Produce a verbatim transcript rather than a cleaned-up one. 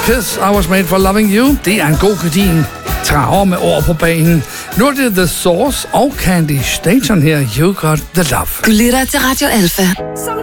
Kiss, I Was Made For Loving You. Det er en god gardin. Traver med ord på banen. Nu er det The Source og Candy Staton her. You Got The Love. Du lytter til Radio Alpha.